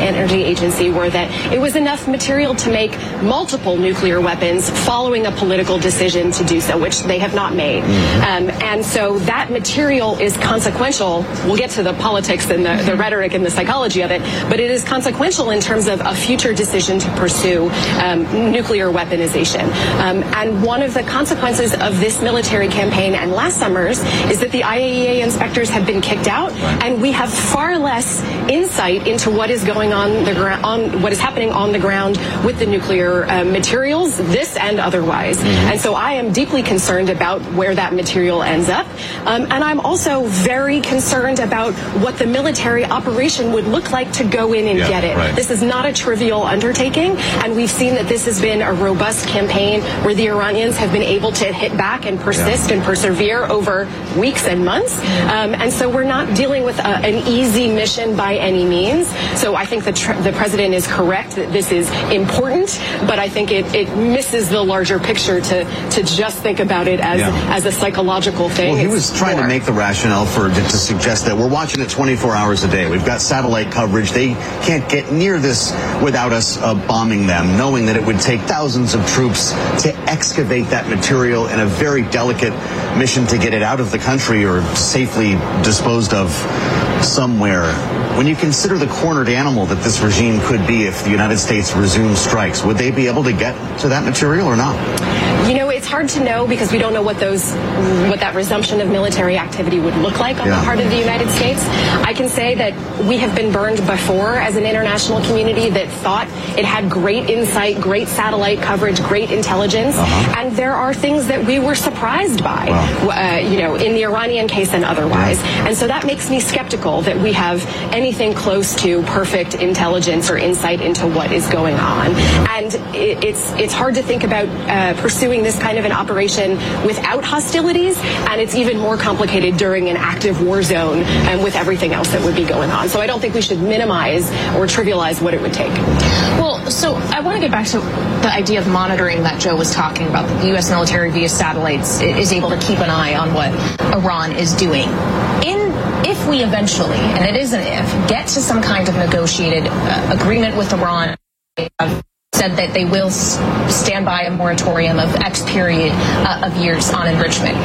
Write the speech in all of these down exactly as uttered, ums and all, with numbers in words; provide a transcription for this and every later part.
Energy Agency were that it was enough material to make multiple nuclear weapons following a political decision to do so, which they have not made. Mm-hmm. Um, and so that material is consequential. We'll get to the politics and the, the rhetoric and the psychology of it, but it is consequential in terms of a future decision to pursue um, nuclear weaponization. Um, and one of the consequences of this military campaign and last summer's is that the I A E A inspectors have been kicked out, and we have far less insight into what is going on the ground, on what is happening on the ground with the nuclear uh, materials, this and otherwise. Mm-hmm. And so I am deeply concerned about where that material ends up. Um, and I'm also very concerned about what the military operation would look like to go in and yeah, get it. Right. This is not a trivial undertaking, and we've seen that this has been a robust campaign where the Iranians have been able to hit back and persist yeah. and persevere over weeks and months. Um, and so we're not dealing with a, an easy mission by any means. So I think the, tr- the president is correct that this is important, but I think it, it misses the larger picture to, to just think about it as, yeah. as a psychological thing. Well, he was it's trying more. to make the rationale for to, to suggest that we're watching it twenty-four hours a day. We've got satellite coverage. They can't get near this without us uh, bombing them, knowing that it would take thousands of troops to excavate that material in a very delicate mission to get it out of the country or safely disposed of somewhere. When you consider the cornered animal that this regime could be if the United States resumes strikes, would they be able to get to that material or not? You know, it's hard to know because we don't know what those, what that resumption of military activity would look like on yeah. the part of the United States. I can say that we have been burned before as an international community that thought it had great insight, great satellite coverage, great intelligence, uh-huh. and there are things that we were surprised by, wow. uh, you know, in the Iranian case and otherwise. Yeah. And so that makes me skeptical that we have anything close to perfect intelligence or insight into what is going on. And it, it's it's hard to think about uh, pursuing this kind of an operation without hostilities, and it's even more complicated during an active war zone and with everything else that would be going on. So I don't think we should minimize or trivialize what it would take. Well, so I want to get back to the idea of monitoring that Joe was talking about. The U S military via satellites is able to keep an eye on what Iran is doing. In If we eventually, and it is an if, get to some kind of negotiated uh, agreement with Iran, have said that they will s- stand by a moratorium of X period uh, of years on enrichment.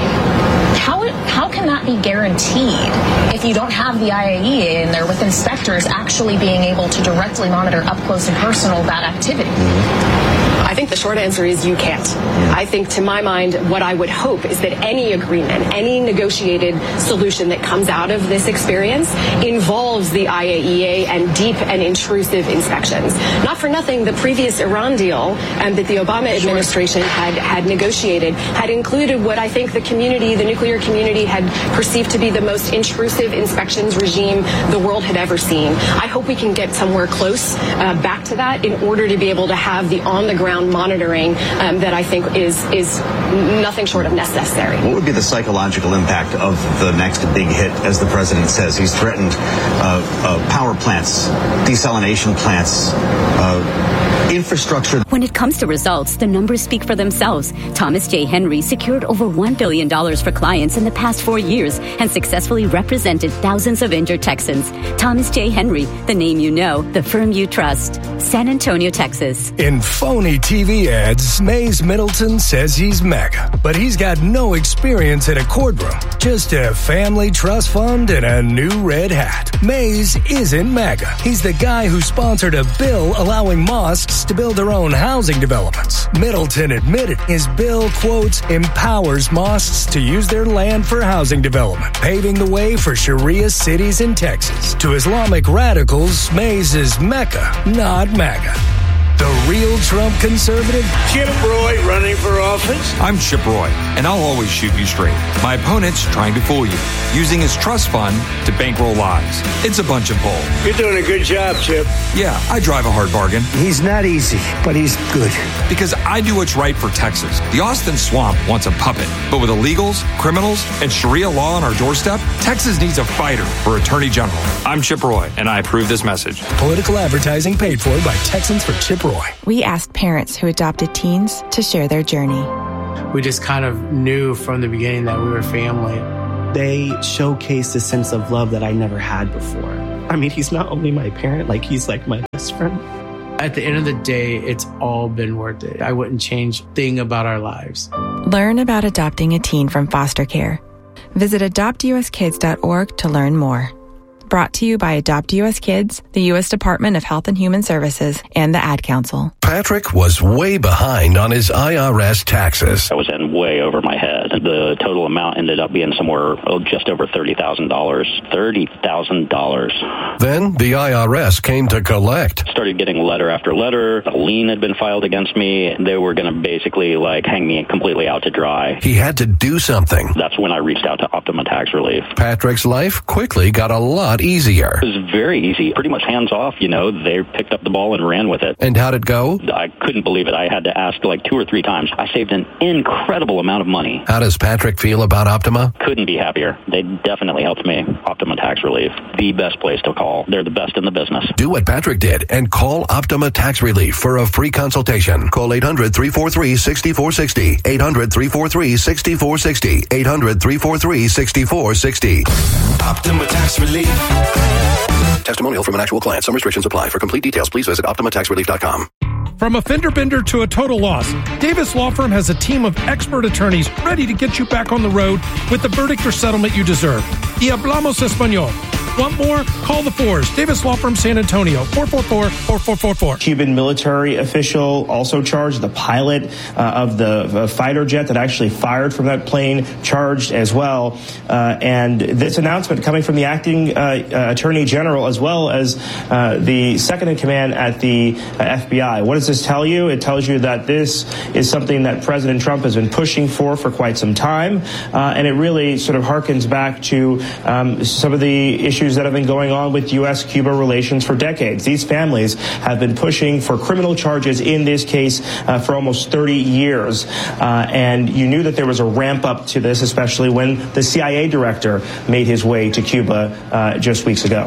How how can that be guaranteed if you don't have the I A E A in there with inspectors actually being able to directly monitor up close and personal that activity? I think the short answer is you can't. I think, to my mind, what I would hope is that any agreement, any negotiated solution that comes out of this experience involves the I A E A and deep and intrusive inspections. Not for nothing, the previous Iran deal um, that the Obama administration had, had negotiated had included what I think the community, the nuclear community, had perceived to be the most intrusive inspections regime the world had ever seen. I hope we can get somewhere close uh, back to that in order to be able to have the on-the-ground monitoring um, that I think is is nothing short of necessary. What would be the psychological impact of the next big hit, as the president says? He's threatened uh, uh, power plants, desalination plants, uh, infrastructure. When it comes to results, the numbers speak for themselves. Thomas J. Henry secured over one billion dollars for clients in the past four years and successfully represented thousands of injured Texans. Thomas J. Henry, the name you know, the firm you trust. San Antonio, Texas. In phony T V ads, Mays Middleton says he's mega, but he's got no experience in a courtroom. Just a family trust fund and a new red hat. Mays isn't mega. He's the guy who sponsored a bill allowing mosques to build their own housing developments. Middleton admitted his bill, quotes, empowers mosques to use their land for housing development, paving the way for Sharia cities in Texas. To Islamic radicals, Mays is Mecca, not MAGA. The real Trump conservative? Chip Roy running for office? I'm Chip Roy, and I'll always shoot you straight. My opponent's trying to fool you, using his trust fund to bankroll lies. It's a bunch of bull. You're doing a good job, Chip. Yeah, I drive a hard bargain. He's not easy, but he's good. Because I do what's right for Texas. The Austin Swamp wants a puppet, but with illegals, criminals, and Sharia law on our doorstep, Texas needs a fighter for Attorney General. I'm Chip Roy, and I approve this message. Political advertising paid for by Texans for Chip Roy. We asked parents who adopted teens to share their journey. We just kind of knew from the beginning that we were family. They showcased a sense of love that I never had before. I mean, he's not only my parent, like he's like my best friend. At the end of the day, it's all been worth it. I wouldn't change a thing about our lives. Learn about adopting a teen from foster care. Visit adopt u s kids dot org to learn more. Brought to you by Adopt U S Kids, the U S Department of Health and Human Services, and the Ad Council. Patrick was way behind on his I R S taxes. I was in way over my head. The total amount ended up being somewhere oh, just over thirty thousand dollars. thirty thousand dollars. Then the I R S came to collect. Started getting letter after letter. A lien had been filed against me. They were going to basically like hang me completely out to dry. He had to do something. That's when I reached out to Optima Tax Relief. Patrick's life quickly got a lot easier. It was very easy. Pretty much hands off, you know. They picked up the ball and ran with it. And how'd it go? I couldn't believe it. I had to ask like two or three times. I saved an incredible amount of money. How does Patrick feel about Optima? Couldn't be happier. They definitely helped me. Optima Tax Relief, the best place to call. They're the best in the business. Do what Patrick did and call Optima Tax Relief for a free consultation. Call eight hundred, three four three, six four six zero. eight hundred, three four three, six four six zero. eight hundred, three four three, six four six zero. Optima Tax Relief. Testimonial from an actual client. Some restrictions apply. For complete details, please visit optima tax relief dot com. From a fender bender to a total loss, Davis Law Firm has a team of expert attorneys ready to get you back on the road with the verdict or settlement you deserve. Y hablamos español. Want more? Call the fours. Davis Law Firm San Antonio, four four four, four four four four. Cuban military official also charged. The pilot uh, of the uh, fighter jet that actually fired from that plane charged as well. Uh, and this announcement coming from the acting uh, uh, attorney general as well as uh, the second in command at the uh, F B I. What does this tell you? It tells you that this is something that President Trump has been pushing for for quite some time. Uh, and it really sort of harkens back to um, some of the issues that have been going on with U S Cuba relations for decades. These families have been pushing for criminal charges in this case uh, for almost thirty years. Uh, and you knew that there was a ramp up to this, especially when the C I A director made his way to Cuba uh, just weeks ago.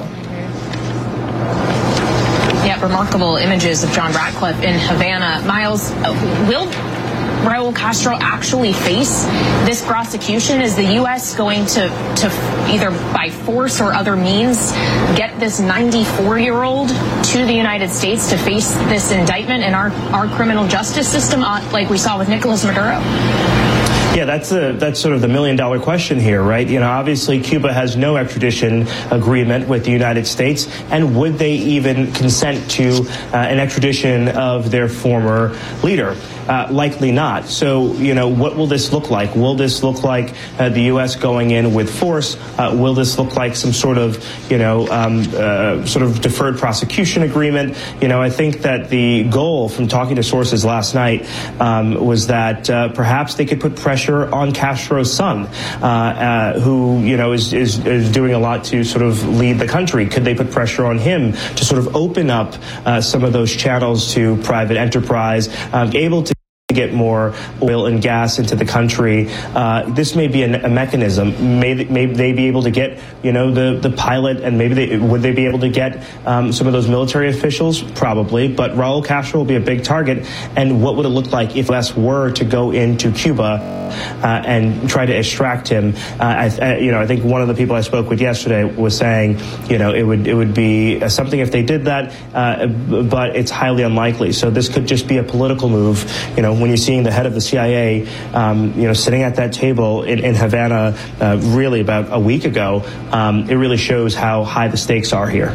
Yeah, remarkable images of John Ratcliffe in Havana. Miles, uh, will Raul Castro actually face this prosecution? Is the U S going to, to either by force or other means get this ninety-four-year-old to the United States to face this indictment in our, our criminal justice system, uh, like we saw with Nicolas Maduro? Yeah, that's a, that's sort of the million dollar question here, right? You know, obviously Cuba has no extradition agreement with the United States, and would they even consent to uh, an extradition of their former leader? Uh, likely not. So, you know, what will this look like? Will this look like uh, the U S going in with force? Uh, will this look like some sort of, you know, um, uh, sort of deferred prosecution agreement? You know, I think that the goal from talking to sources last night um, was that uh, perhaps they could put pressure on Castro's son, uh, uh, who, you know, is, is, is doing a lot to sort of lead the country. Could they put pressure on him to sort of open up uh, some of those channels to private enterprise, um, able to get more oil and gas into the country? Uh, this may be a, a mechanism. May, may they be able to get, you know, the, the pilot, and maybe they, would they be able to get um, some of those military officials? Probably. But Raul Castro will be a big target. And what would it look like if U S were to go into Cuba uh, and try to extract him? Uh, I, I, you know, I think one of the people I spoke with yesterday was saying, you know, it would it would be something if they did that, uh, but it's highly unlikely. So this could just be a political move. You know, when you're seeing the head of the C I A, um, you know, sitting at that table in, in Havana, uh, really about a week ago, um, it really shows how high the stakes are here.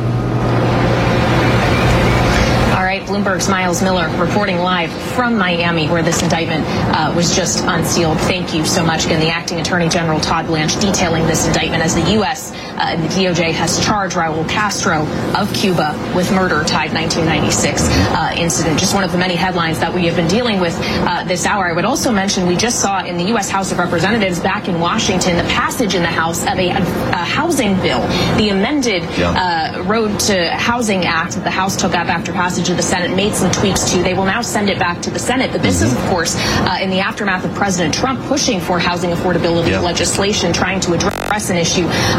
Bloomberg's Miles Miller reporting live from Miami, where this indictment uh, was just unsealed. Thank you so much. Again, the acting attorney general, Todd Blanche, detailing this indictment as the U S uh, and the D O J has charged Raul Castro of Cuba with murder-tied nineteen ninety-six uh, incident. Just one of the many headlines that we have been dealing with uh, this hour. I would also mention we just saw in the U S House of Representatives back in Washington the passage in the House of a, a housing bill, the amended yeah. uh, Road to Housing Act that the House took up after passage of the Senate, made some tweaks to. They will now send it back to the Senate. But this mm-hmm. is, of course, uh, in the aftermath of President Trump pushing for housing affordability yeah. legislation, trying to address an issue uh, on the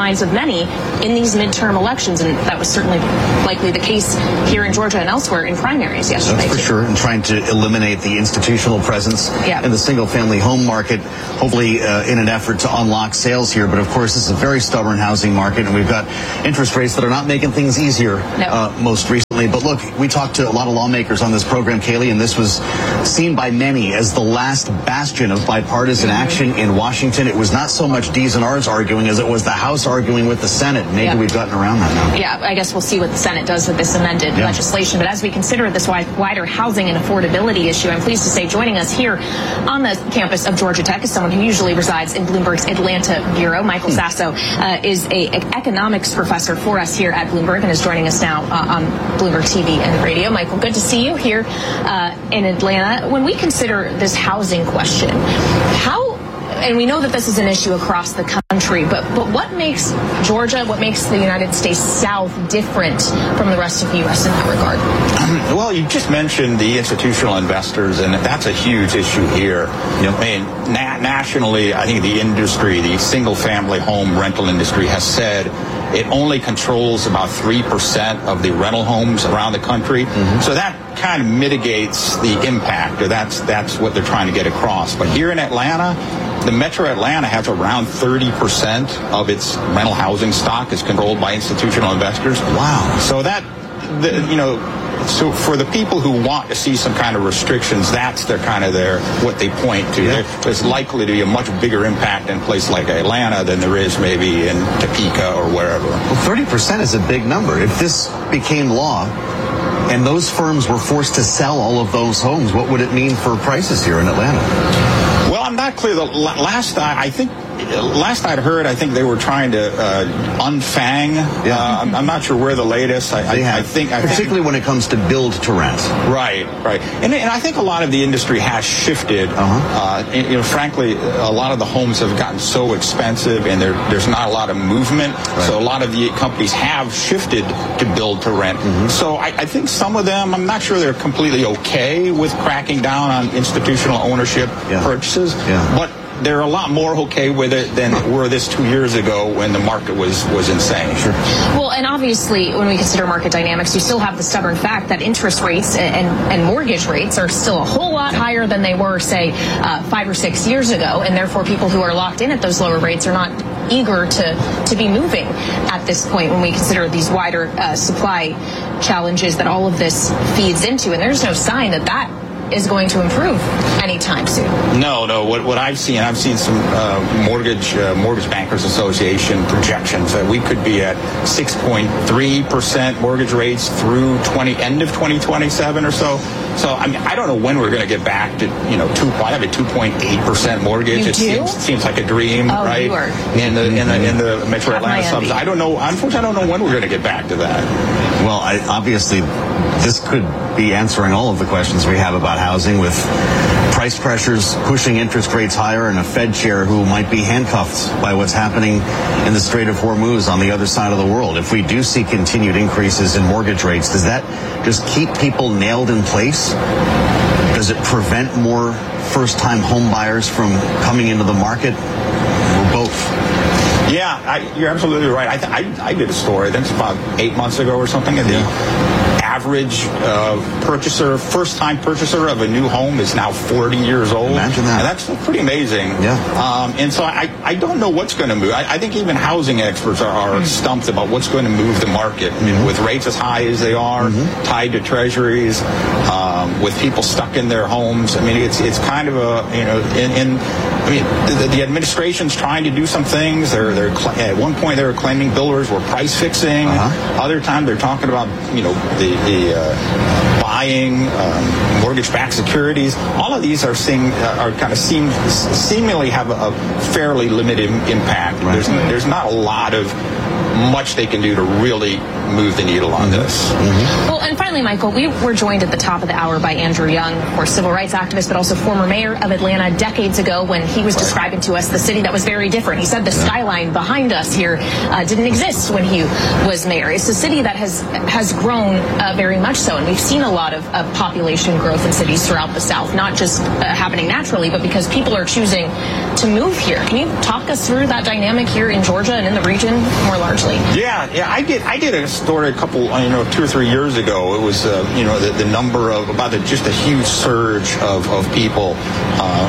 minds of many in these midterm elections, and that was certainly likely the case here in Georgia and elsewhere in primaries yesterday. That's for too. sure, and trying to eliminate the institutional presence yeah. in the single-family home market, hopefully uh, in an effort to unlock sales here. But of course, this is a very stubborn housing market, and we've got interest rates that are not making things easier no. uh, most recently. But look, we talked to a lot of lawmakers on this program, Kaylee, and this was seen by many as the last bastion of bipartisan mm-hmm. action in Washington. It was not so much D's and R's arguing as it was the House arguing with the Senate. Maybe yeah. we've gotten around that now. Yeah, I guess we'll see what the Senate does with this amended yeah. legislation. But as we consider this wider housing and affordability issue, I'm pleased to say joining us here on the campus of Georgia Tech is someone who usually resides in Bloomberg's Atlanta bureau. Michael hmm. Sasso uh, is a, a economics professor for us here at Bloomberg and is joining us now uh, on Bloomberg T V and radio. Michael, good to see you here uh, in Atlanta. When we consider this housing question, how, and we know that this is an issue across the country, but, but what makes Georgia, what makes the United States South different from the rest of the U S in that regard? Um, well, you just mentioned the institutional investors, and that's a huge issue here. Yep. I mean, na- nationally, I think the industry, the single-family home rental industry has said it only controls about three percent of the rental homes around the country. Mm-hmm. So that kind of mitigates the impact, or that's that's what they're trying to get across. But here in Atlanta, the Metro Atlanta has around thirty percent of its rental housing stock is controlled by institutional investors. Wow. So that, the, you know, so for the people who want to see some kind of restrictions, that's their kind of their what they point to. Yeah. There's likely to be a much bigger impact in a place like Atlanta than there is maybe in Topeka or wherever. Well, thirty percent is a big number. If this became law and those firms were forced to sell all of those homes, what would it mean for prices here in Atlanta? Well, I'm not clear. The last I, I think, last I'd heard, I think they were trying to uh, unfang. Yeah. Uh, I'm, I'm not sure where the latest. I, they I, have, I think, I particularly think, when it comes to build to rent. Right, right, and, and I think a lot of the industry has shifted. Uh-huh. Uh, and, you know, frankly, a lot of the homes have gotten so expensive, and there, there's not a lot of movement. Right. So a lot of the companies have shifted to build to rent. Mm-hmm. So I, I think some of them, I'm not sure they're completely okay with cracking down on institutional ownership yeah. purchases, yeah. but they're a lot more okay with it than were this two years ago when the market was, was insane. Sure. Well, and obviously, when we consider market dynamics, you still have the stubborn fact that interest rates and, and mortgage rates are still a whole lot higher than they were, say, uh, five or six years ago, and therefore people who are locked in at those lower rates are not eager to, to be moving at this point when we consider these wider uh, supply challenges that all of this feeds into, and there's no sign that that is going to improve anytime soon. No, no. What what I've seen, I've seen some uh, mortgage uh, mortgage bankers association projections that we could be at six point three percent mortgage rates through twenty end of twenty twenty-seven or so. So I mean, I don't know when we're going to get back to you know two. I have a two point eight percent mortgage. You it do? seems seems like a dream, oh, right? You are. In the in the in the Metro Atlanta subs. I don't know. Unfortunately, I don't know when we're going to get back to that. Well, I, obviously, this could be answering all of the questions we have about housing, with price pressures pushing interest rates higher and a Fed chair who might be handcuffed by what's happening in the Strait of Hormuz on the other side of the world. If we do see continued increases in mortgage rates, does that just keep people nailed in place? Does it prevent more first-time home buyers from coming into the market? Or both? Yeah, I, you're absolutely right. I, th- I I did a story, I think it's about eight months ago or something, and the average uh, purchaser, first-time purchaser of a new home is now forty years old. Imagine that. And that's pretty amazing. Yeah. Um, and so I, I don't know what's going to move. I, I think even housing experts are, are mm-hmm. stumped about what's going to move the market. I mean, mm-hmm. with rates as high as they are, mm-hmm. tied to treasuries, um, with people stuck in their homes. I mean, it's it's kind of a, you know, in, in I mean, the, the administration's trying to do some things. They're, they're cl- at one point they were claiming builders were price fixing. Uh-huh. Other time they're talking about, you know, the, the uh, buying um, mortgage-backed securities. All of these are seeing uh, are kind of seem seemingly have a, a fairly limited impact. Right. There's there's not a lot of much they can do to really move the needle on this. Mm-hmm. Well, and finally, Michael, we were joined at the top of the hour by Andrew Young, of course, civil rights activist, but also former mayor of Atlanta decades ago when he was describing to us the city that was very different. He said the yeah. skyline behind us here uh, didn't exist when he was mayor. It's a city that has has grown uh, very much so, and we've seen a lot of, of population growth in cities throughout the South, not just uh, happening naturally, but because people are choosing to move here. Can you talk us through that dynamic here in Georgia and in the region more largely? Yeah, yeah, I did. I did a story a couple, you know, two or three years ago. It was, uh, you know, the, the number of about the, just a huge surge of of people um,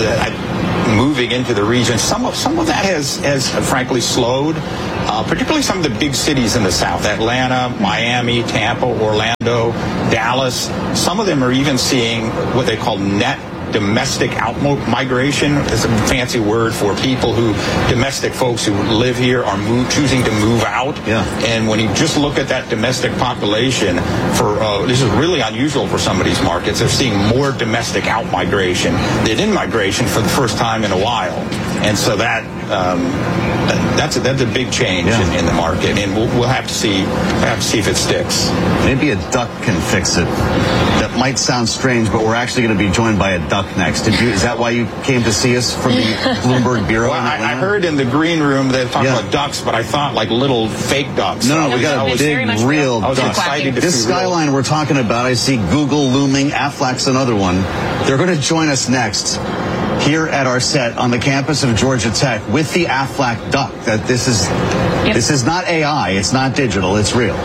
that, moving into the region. Some of some of that has has frankly slowed. Uh, particularly some of the big cities in the South, Atlanta, Miami, Tampa, Orlando, Dallas. Some of them are even seeing what they call net domestic out migration. It's a fancy word for people who, domestic folks who live here are move, choosing to move out. Yeah. And when you just look at that domestic population, for uh, this is really unusual for some of these markets. They're seeing more domestic out migration than in migration for the first time in a while. And so that um, that's a, that's a big change yeah. in, in the market, and we'll, we'll have to see we'll have to see if it sticks. Maybe a duck can fix it. That might sound strange, but we're actually going to be joined by a duck next. Did you? Is that why you came to see us from the Bloomberg Bureau? Well, I, I heard in the green room they talked yeah. about ducks, but I thought like little fake ducks. No, no, we got a big, real I was duck. excited to this see skyline real. We're talking about, I see Google looming. Aflac's another one. They're going to join us next here at our set on the campus of Georgia Tech with the Aflac duck. That this is yep. this is not A I, it's not digital, it's real.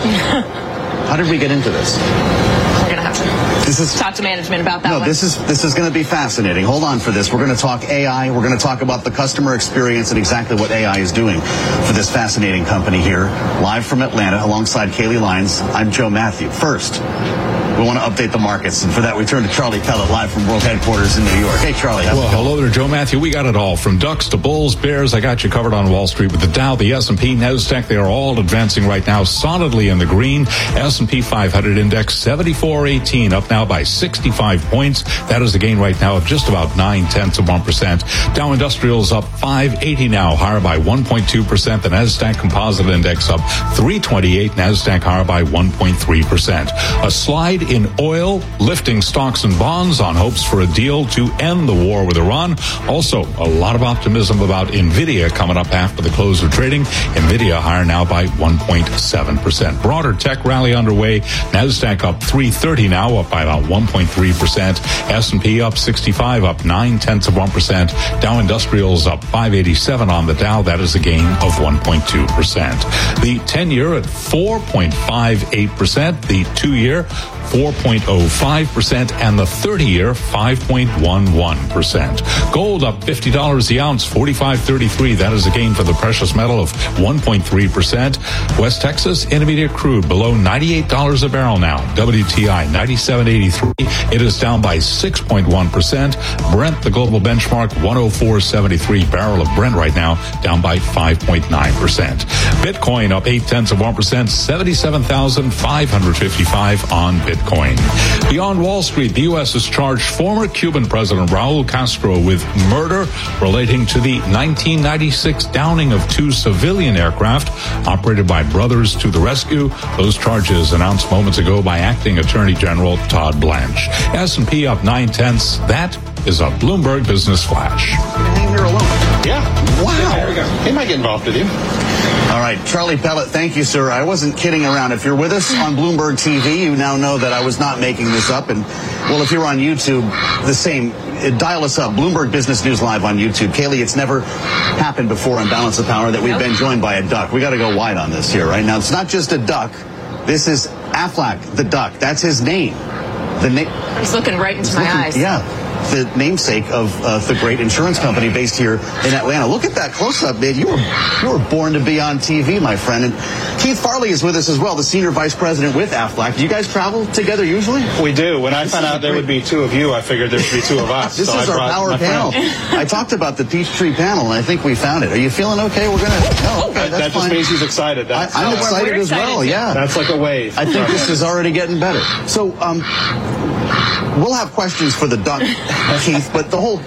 How did we get into this? We're gonna have to this is, talk to management about that. No, one. this is this is going to be fascinating. Hold on for this. We're going to talk A I. We're going to talk about the customer experience and exactly what A I is doing for this fascinating company here, live from Atlanta, alongside Kaylee Lyons. I'm Joe Matthew. First, we want to update the markets, and for that we turn to Charlie Pellet live from World Headquarters in New York. Hey, Charlie. Well, hello there, Joe Matthew. We got it all, from ducks to bulls, bears. I got you covered on Wall Street with the Dow, the S and P, NASDAQ. They are all advancing right now, solidly in the green. S and P five hundred index seventy-four eighteen, up now by sixty-five points. That is a gain right now of just about nine tenths of one percent. Dow Industrials up five eighty now, higher by one point two percent. The NASDAQ Composite Index up three twenty-eight, NASDAQ higher by one point three percent. A slide in oil, lifting stocks and bonds on hopes for a deal to end the war with Iran. Also, a lot of optimism about NVIDIA coming up after the close of trading. NVIDIA higher now by one point seven percent. Broader tech rally underway. NASDAQ up three thirty now, up by about one point three percent. S and P up sixty-five, up nine tenths of one percent. Dow Industrials up five eighty-seven on the Dow. That is a gain of one point two percent. The ten-year at four point five eight percent. The two-year four point oh five percent, and the thirty-year five point one one percent. Gold up fifty dollars the ounce, forty-five thirty-three. That is a gain for the precious metal of one point three percent. West Texas Intermediate crude below ninety-eight dollars a barrel now. W T I ninety-seven eighty-three. It is down by six point one percent. Brent, the global benchmark, one oh four seventy-three. Barrel of Brent right now down by five point nine percent. Bitcoin up eight tenths of one percent, seventy-seven thousand five hundred fifty-five on Bitcoin. Bitcoin. Beyond Wall Street, the U S has charged former Cuban President Raul Castro with murder relating to the nineteen ninety-six downing of two civilian aircraft operated by Brothers to the Rescue. Those charges announced moments ago by Acting Attorney General Todd Blanche. S and P up nine tenths. That is a Bloomberg Business Flash. Hang here alone. Yeah. Wow. There we go. They might get involved with you. All right, Charlie Pellet, thank you, sir. I wasn't kidding around. If you're with us on Bloomberg T V, you now know that I was not making this up. And, well, if you're on YouTube, the same. Dial us up. Bloomberg Business News Live on YouTube. Kaylee, it's never happened before on Balance of Power that we've been joined by a duck. We got to go wide on this here, right? Now, it's not just a duck. This is Aflac, the duck. That's his name. The name. He's looking right into my looking, eyes. Yeah. The namesake of uh, the great insurance company based here in Atlanta. Look at that close-up, man. You were you were born to be on T V, my friend. And Keith Farley is with us as well, the senior vice president with Aflac. Do you guys travel together usually? We do. When I this found out there would be two of you, I figured there should be two of us. This so is I our power panel. I talked about the Peachtree panel, and I think we found it. Are you feeling okay? We're gonna. Oh, okay, that's that just fine. means he's excited. That's, I, I'm excited as excited well. too. Yeah, that's like a wave. I think this is already getting better. So, um, we'll have questions for the duck, Keith, but the whole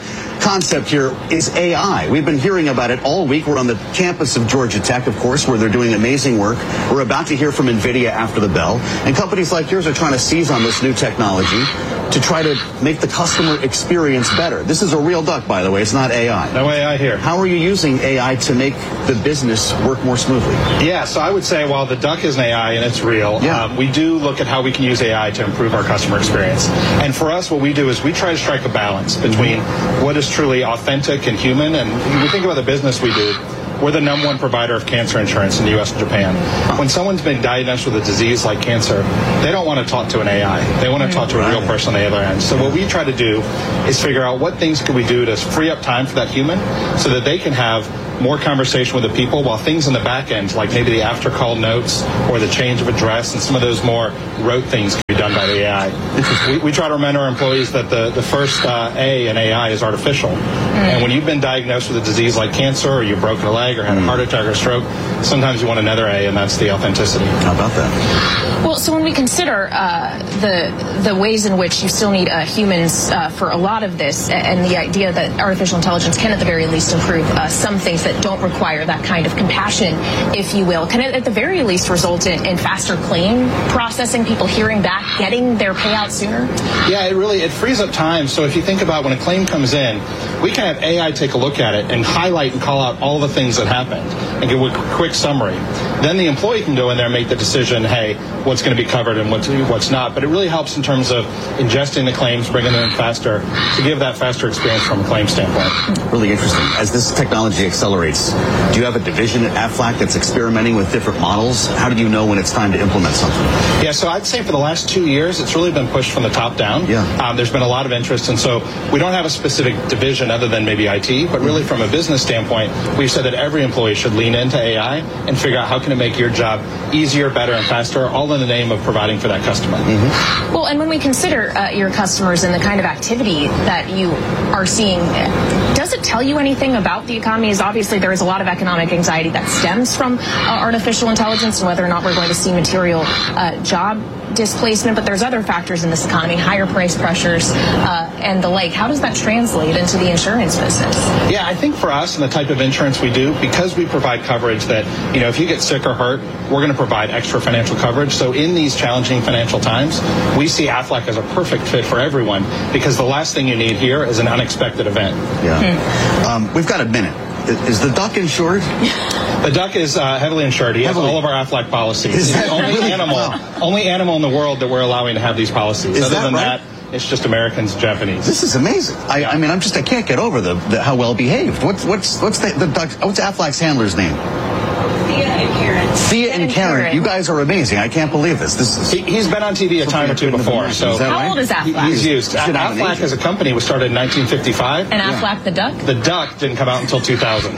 concept here is A I. We've been hearing about it all week. We're on the campus of Georgia Tech, of course, where they're doing amazing work. We're about to hear from NVIDIA after the bell. And companies like yours are trying to seize on this new technology to try to make the customer experience better. This is a real duck, by the way. It's not A I. No A I here. How are you using A I to make the business work more smoothly? Yeah, so I would say while the duck is an A I and it's real, yeah. um, we do look at how we can use A I to improve our customer experience. And for us, what we do is we try to strike a balance between what is truly authentic and human. And when we think about the business we do, we're the number one provider of cancer insurance in the U S and Japan. When someone's been diagnosed with a disease like cancer, they don't want to talk to an A I. They want to talk to a real person on the other end. So what we try to do is figure out what things can we do to free up time for that human so that they can have more conversation with the people, while things in the back end, like maybe the after call notes or the change of address and some of those more rote things can be done by the A I. We, we try to remind our employees that the, the first uh, A in A I is artificial. Mm. And when you've been diagnosed with a disease like cancer, or you've broken a leg, or had a heart attack or a stroke, sometimes you want another A, and that's the authenticity. How about that? Well, so when we consider uh, the the ways in which you still need uh, humans uh, for a lot of this, and the idea that artificial intelligence can at the very least improve uh, some things that don't require that kind of compassion, if you will, can it at the very least result in, in faster claim processing, people hearing back, getting their payout sooner? Yeah, it really, it frees up time. So if you think about when a claim comes in, we can have A I take a look at it and highlight and call out all the things that happened and give a quick summary. Then the employee can go in there and make the decision, hey, what's going to be covered and what's, what's not. But it really helps in terms of ingesting the claims, bringing them in faster, to give that faster experience from a claim standpoint. Really interesting. As this technology accelerates, do you have a division at Aflac that's experimenting with different models? How do you know when it's time to implement something? Yeah, so I'd say for the last two years, it's really been pushed from the top down. Yeah. Um, there's been a lot of interest, and so we don't have a specific division other than maybe I T, but really from a business standpoint, we've said that every employee should lean into A I and figure out how can it make your job easier, better, and faster, all in the name of providing for that customer. Mm-hmm. Well, and when we consider uh, your customers and the kind of activity that you are seeing, does it tell you anything about the economy? Is obviously there is a lot of economic anxiety that stems from uh, artificial intelligence and whether or not we're going to see material uh, job displacement, but there's other factors in this economy, higher price pressures uh, and the like. How does that translate into the insurance business? Yeah, I think for us and the type of insurance we do, because we provide coverage that, you know, if you get sick or hurt, we're going to provide extra financial coverage. So in these challenging financial times, we see Aflac as a perfect fit for everyone, because the last thing you need here is an unexpected event. Yeah. Hmm. Um, we've got a minute. Is the duck insured? The duck is uh, heavily insured. He Heavily. has all of our Aflac policies. Is He's that the only really? animal, Wow. only animal in the world that we're allowing to have these policies. Is Other that than right? that, it's just Americans and Japanese. This is amazing. I, I mean, I'm just, I can't get over the, the how well behaved. What's what's what's the, the duck? What's Aflac's handler's name? Thea and Karen. Thea and Karen. You guys are amazing. I can't believe this. This is. He, he's been on T V a time or two before. So Is that How right? old is Aflac? he's used. Should have an Aflac agent. as a company was started in nineteen fifty-five. And Aflac the duck? The duck didn't come out until two thousand.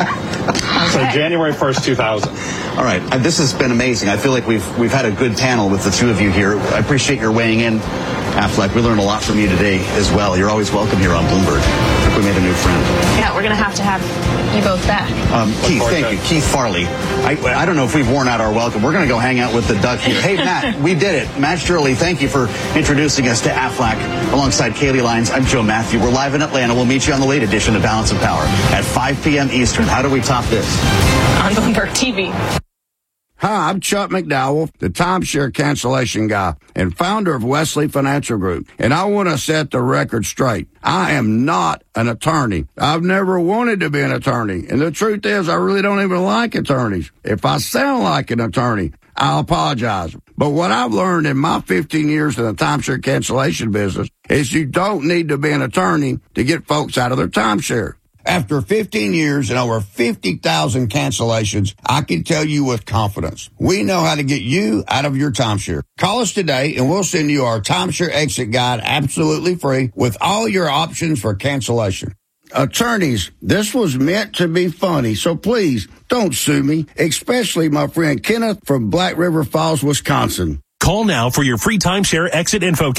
So January first, two thousand. All right, uh, this has been amazing. I feel like we've we've had a good panel with the two of you here. I appreciate your weighing in, Aflac. We learned a lot from you today as well. You're always welcome here on Bloomberg. I think we made a new friend. Yeah, we're going to have to have you both back. Um, Keith, thank you. Keith Farley. I, I don't know if we've worn out our welcome. We're going to go hang out with the duck here. Hey, Matt, we did it. Matt Shirley, thank you for introducing us to Aflac alongside Kaylee Lyons. I'm Joe Matthew. We're live in Atlanta. We'll meet you on the late edition of Balance of Power at five p.m. Eastern. How do we top this? On Bloomberg T V. Hi, I'm Chuck McDowell, the timeshare cancellation guy and founder of Wesley Financial Group. And I want to set the record straight. I am not an attorney. I've never wanted to be an attorney. And the truth is, I really don't even like attorneys. If I sound like an attorney, I'll apologize. But what I've learned in my fifteen years in the timeshare cancellation business is you don't need to be an attorney to get folks out of their timeshare. After fifteen years and over fifty thousand cancellations, I can tell you with confidence, we know how to get you out of your timeshare. Call us today and we'll send you our timeshare exit guide absolutely free with all your options for cancellation. Attorneys, this was meant to be funny, so please don't sue me, especially my friend Kenneth from Black River Falls, Wisconsin. Call now for your free timeshare exit info kit.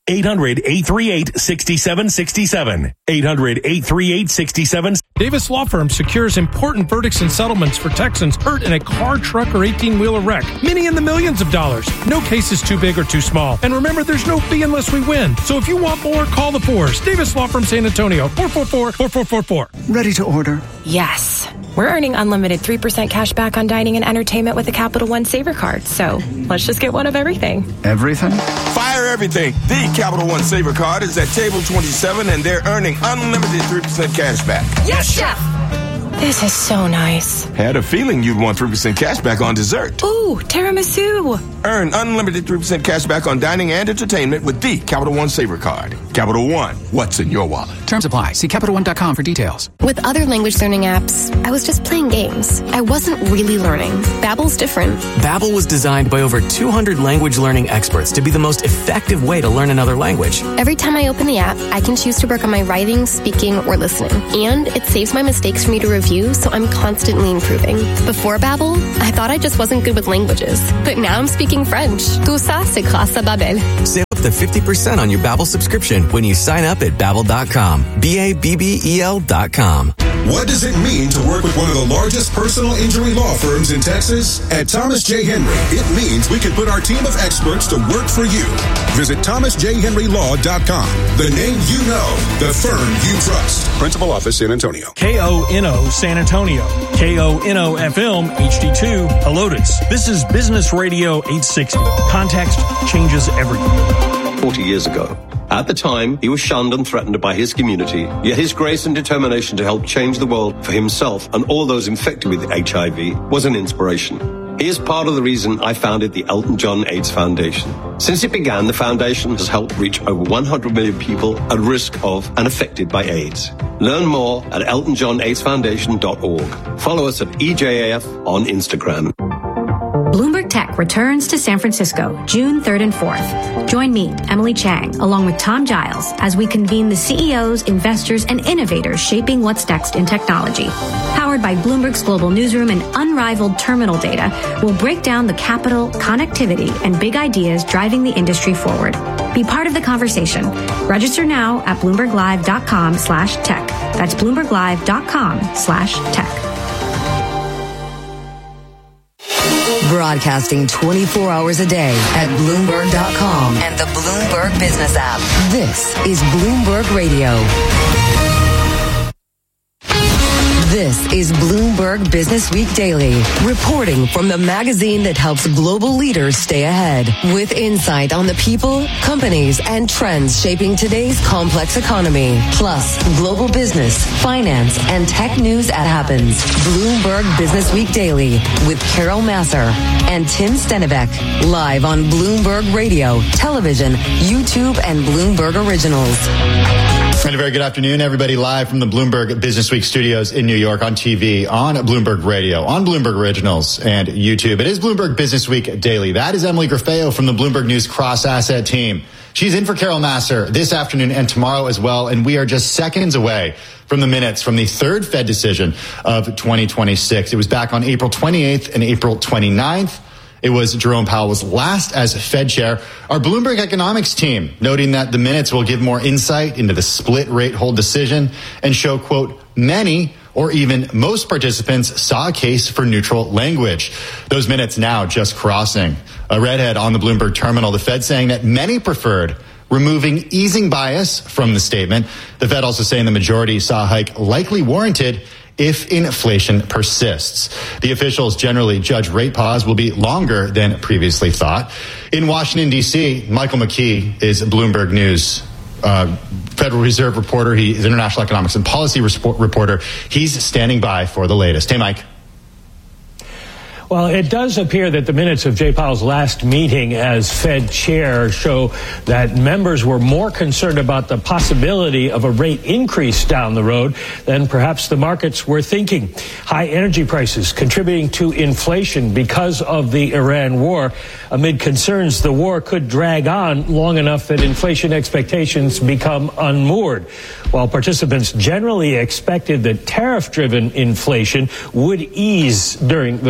eight hundred, eight three eight, six seven six seven. eight hundred, eight three eight, six seven. Davis Law Firm secures important verdicts and settlements for Texans hurt in a car, truck, or eighteen-wheeler wreck. Many in the millions of dollars. No case is too big or too small. And remember, there's no fee unless we win. So if you want more, call the fours. Davis Law Firm San Antonio, four four four, four four four four. Ready to order? Yes. We're earning unlimited three percent cash back on dining and entertainment with a Capital One Saver card. So let's just get one of everything. Everything? Fire everything. The Capital One Saver card is at table twenty-seven, and they're earning unlimited three percent cash back. Yes, Chef! This is so nice. Had a feeling you'd want three percent cash back on dessert. Ooh, tiramisu. Earn unlimited three percent cash back on dining and entertainment with the Capital One Saver card. Capital One, what's in your wallet? Terms apply. See Capital One dot com for details. With other language learning apps, I was just playing games. I wasn't really learning. Babbel's different. Babbel was designed by over two hundred language learning experts to be the most effective way to learn another language. Every time I open the app, I can choose to work on my writing, speaking, or listening. And it saves my mistakes for me to review, so I'm constantly improving. Before Babbel, I thought I just wasn't good with languages. But now I'm speaking French. Tout ça, c'est grâce à Babbel. Save up to fifty percent on your Babbel subscription when you sign up at babbel dot com. B A B B E L dot com. What does it mean to work with one of the largest personal injury law firms in Texas? At Thomas J. Henry, it means we can put our team of experts to work for you. Visit thomas j henry law dot com. The name you know, the firm you trust. Principal office, San Antonio. K O N O San Antonio. K O N O F M H D two Helotes. This is Business Radio eight sixty. Context changes everything. forty years ago. At the time, he was shunned and threatened by his community, yet his grace and determination to help change the world for himself and all those infected with H I V was an inspiration. He is part of the reason I founded the Elton John AIDS Foundation. Since it began, the foundation has helped reach over one hundred million people at risk of and affected by AIDS. Learn more at elton john aids foundation dot org. Follow us at E J A F on Instagram. Bloomberg Tech returns to San Francisco June third and fourth. Join me, Emily Chang, along with Tom Giles, as we convene the C E Os, investors, and innovators shaping what's next in technology. Powered by Bloomberg's global newsroom and unrivaled terminal data, we'll break down the capital, connectivity, and big ideas driving the industry forward. Be part of the conversation. Register now at bloomberg live dot com slash tech. That's bloomberg live dot com slash tech. Broadcasting twenty-four hours a day at bloomberg dot com and the Bloomberg Business app. This is Bloomberg Radio. This is Bloomberg Business Week Daily, reporting from the magazine that helps global leaders stay ahead, with insight on the people, companies, and trends shaping today's complex economy, plus global business, finance, and tech news at happens. Bloomberg Business Week Daily with Carol Masser and Tim Stennebeck, live on Bloomberg Radio, television, YouTube, and Bloomberg Originals. And a very good afternoon, everybody, live from the Bloomberg Business Week studios in New York, on T V, on Bloomberg Radio, on Bloomberg Originals, and YouTube. It is Bloomberg Business Week Daily. That is Emily Grafeo from the Bloomberg News Cross Asset team. She's in for Carol Masser this afternoon and tomorrow as well, and we are just seconds away from the minutes from the third Fed decision of twenty twenty-six. It was back on April twenty-eighth and April twenty-ninth. It was Jerome Powell's last as Fed chair. Our Bloomberg economics team noting that the minutes will give more insight into the split rate hold decision and show, quote, many or even most participants saw a case for neutral language. Those minutes now just crossing. A redhead on the Bloomberg terminal, the Fed saying that many preferred removing easing bias from the statement. The Fed also saying the majority saw a hike likely warranted if inflation persists. The officials generally judge rate pause will be longer than previously thought. In Washington, D C, Michael McKee is Bloomberg News uh, Federal Reserve reporter. He is international economics and policy reporter. He's standing by for the latest. Hey, Mike. Well, it does appear that the minutes of Jay Powell's last meeting as Fed chair show that members were more concerned about the possibility of a rate increase down the road than perhaps the markets were thinking. High energy prices contributing to inflation because of the Iran war, amid concerns the war could drag on long enough that inflation expectations become unmoored. While participants generally expected that tariff-driven inflation would ease during the course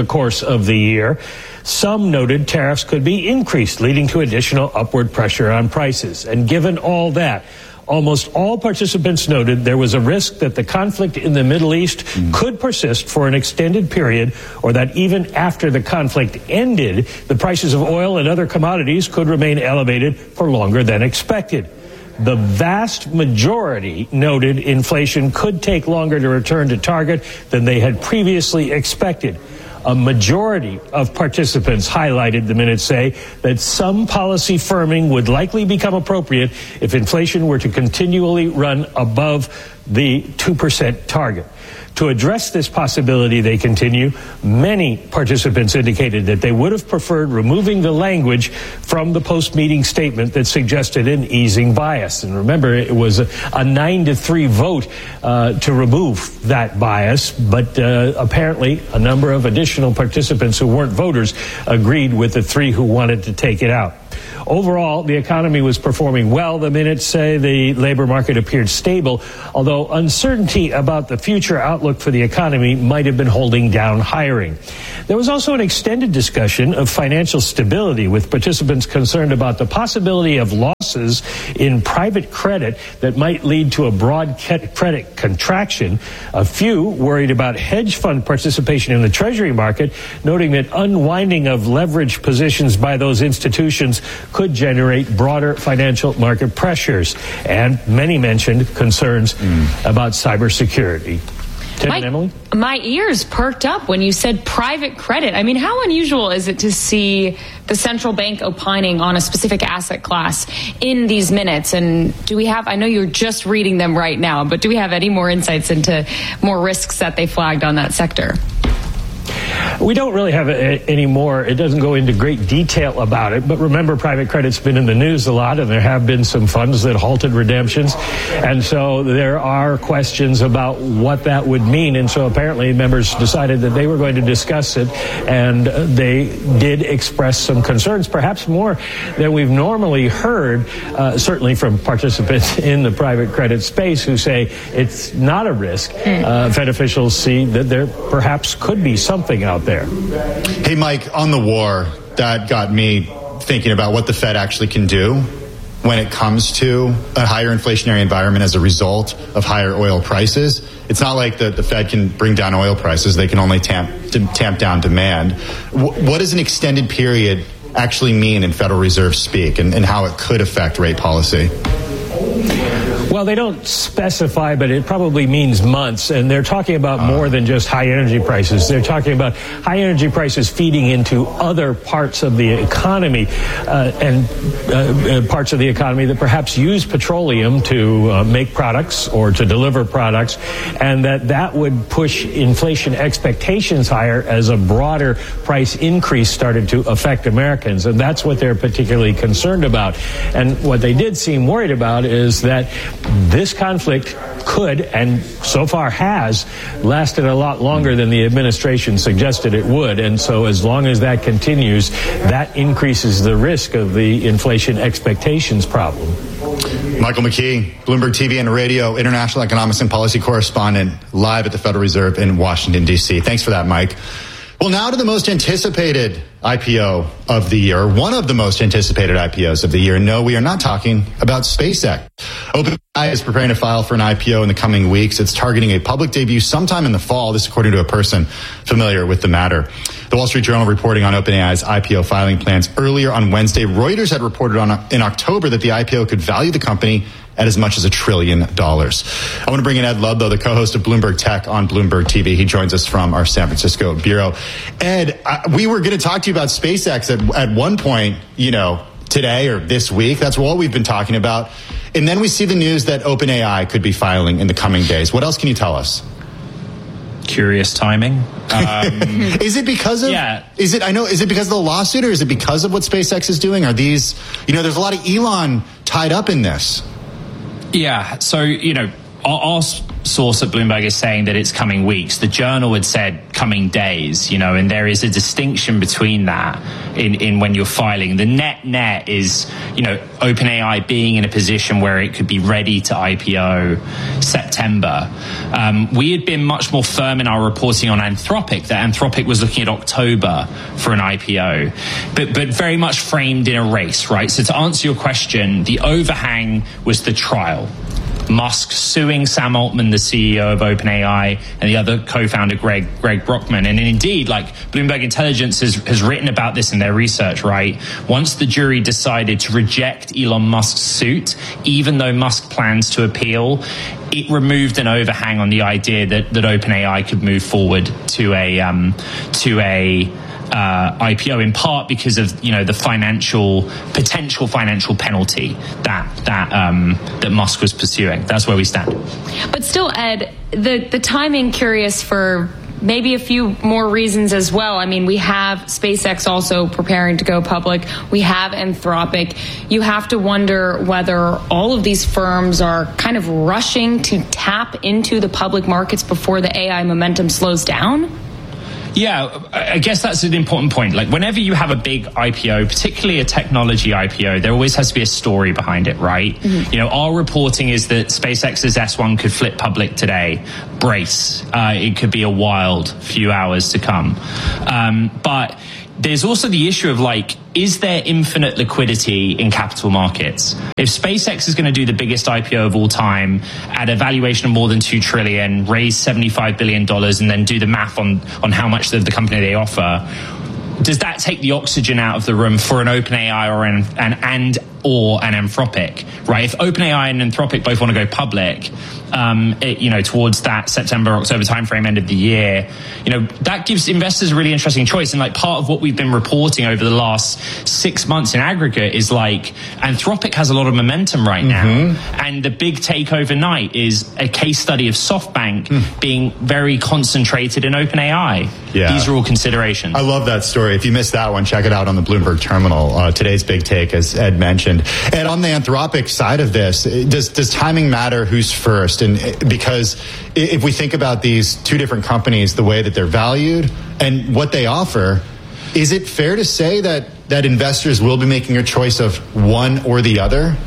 of the year. Some noted tariffs could be increased, leading to additional upward pressure on prices. And given all that, almost all participants noted there was a risk that the conflict in the Middle East mm. could persist for an extended period, or that even after the conflict ended, the prices of oil and other commodities could remain elevated for longer than expected. The vast majority noted inflation could take longer to return to target than they had previously expected. A majority of participants highlighted, the minutes say, that some policy firming would likely become appropriate if inflation were to continually run above the two percent target. To address this possibility, they continue, many participants indicated that they would have preferred removing the language from the post-meeting statement that suggested an easing bias. And remember, it was a, a nine to three vote uh, to remove that bias, but uh, apparently a number of additional participants who weren't voters agreed with the three who wanted to take it out. Overall, the economy was performing well. The minutes say the labor market appeared stable, although uncertainty about the future outlook for the economy might have been holding down hiring. There was also an extended discussion of financial stability, with participants concerned about the possibility of losses in private credit that might lead to a broad credit contraction. A few worried about hedge fund participation in the Treasury market, noting that unwinding of leverage positions by those institutions could generate broader financial market pressures. And many mentioned concerns mm. about cybersecurity. Tim my, and Emily? My ears perked up when you said private credit. I mean, how unusual is it to see the central bank opining on a specific asset class in these minutes? And do we have, I know you're just reading them right now, but do we have any more insights into more risks that they flagged on that sector? We don't really have any more. It doesn't go into great detail about it. But remember, private credit's been in the news a lot, and there have been some funds that halted redemptions. And so there are questions about what that would mean. And so apparently members decided that they were going to discuss it, and they did express some concerns, perhaps more than we've normally heard, uh, certainly from participants in the private credit space who say it's not a risk. Uh, Fed officials see that there perhaps could be something out there. Hey, Mike, on the war, that got me thinking about what the Fed actually can do when it comes to a higher inflationary environment as a result of higher oil prices. It's not like the, the Fed can bring down oil prices. They can only tamp, tamp down demand. W- what does an extended period actually mean in Federal Reserve speak, and, and how it could affect rate policy? Well, they don't specify, but it probably means months. And they're talking about more than just high energy prices. They're talking about high energy prices feeding into other parts of the economy uh, and uh, parts of the economy that perhaps use petroleum to uh, make products or to deliver products, and that that would push inflation expectations higher as a broader price increase started to affect Americans. And that's what they're particularly concerned about. And what they did seem worried about is that this conflict could, and so far has, lasted a lot longer than the administration suggested it would. And so as long as that continues, that increases the risk of the inflation expectations problem. Michael McKee, Bloomberg T V and radio, international economics and policy correspondent, live at the Federal Reserve in Washington, D C. Thanks for that, Mike. Well, now to the most anticipated I P O of the year, one of the most anticipated I P Os of the year. No, we are not talking about SpaceX. OpenAI is preparing to file for an I P O in the coming weeks. It's targeting a public debut sometime in the fall. This according to a person familiar with the matter. The Wall Street Journal reporting on OpenAI's I P O filing plans earlier on Wednesday. Reuters had reported on in October that the I P O could value the company at as much as a trillion dollars. I want to bring in Ed Ludlow, the co-host of Bloomberg Tech on Bloomberg T V. He joins us from our San Francisco bureau. Ed, I, we were going to talk to you about SpaceX at, at one point, you know, today or this week. That's what we've been talking about. And then we see the news that OpenAI could be filing in the coming days. What else can you tell us? Curious timing. Um, is it because of, yeah. is it, I know, is it because of the lawsuit, or is it because of what SpaceX is doing? Are these, you know, there's a lot of Elon tied up in this. Yeah. So, you know, our, our source at Bloomberg is saying that it's coming weeks. The Journal had said coming days, you know, and there is a distinction between that in, in when you're filing. The net net is, you know, OpenAI being in a position where it could be ready to I P O September. Um, we had been much more firm in our reporting on Anthropic, that Anthropic was looking at October for an I P O, but, but very much framed in a race, right? So to answer your question, the overhang was the trial. Musk suing Sam Altman, the C E O of OpenAI, and the other co-founder, Greg Greg Brockman. And indeed, like Bloomberg Intelligence has, has written about this in their research, right? Once the jury decided to reject Elon Musk's suit, even though Musk plans to appeal, it removed an overhang on the idea that, that OpenAI could move forward to a um, to a Uh, I P O, in part because of, you know, the financial potential financial penalty that that um, that Musk was pursuing. That's where we stand. But still, Ed, the the timing curious for maybe a few more reasons as well. I mean, we have SpaceX also preparing to go public. We have Anthropic. You have to wonder whether all of these firms are kind of rushing to tap into the public markets before the A I momentum slows down. Yeah, I guess that's an important point. Like, whenever you have a big I P O, particularly a technology I P O, there always has to be a story behind it, right? Mm-hmm. You know, our reporting is that SpaceX's S one could flip public today. Brace. Uh, it could be a wild few hours to come. Um, but there's also the issue of, like, is there infinite liquidity in capital markets? If SpaceX is going to do the biggest I P O of all time at a valuation of more than two trillion dollars, raise seventy-five billion dollars, and then do the math on, on how much of the company they offer, does that take the oxygen out of the room for an OpenAI or an, an and or an Anthropic, right? If OpenAI and Anthropic both want to go public, um, it, you know, towards that September, October timeframe, end of the year, you know, that gives investors a really interesting choice. And like part of what we've been reporting over the last six months in aggregate is like Anthropic has a lot of momentum right now. Mm-hmm. And the big take overnight is a case study of SoftBank mm. being very concentrated in OpenAI. Yeah. These are all considerations. I love that story. If you missed that one, check it out on the Bloomberg Terminal. Uh, today's big take, as Ed mentioned. And on the Anthropic side of this, does does timing matter? Who's first? And because if we think about these two different companies, the way that they're valued and what they offer, is it fair to say that that investors will be making a choice of one or the other?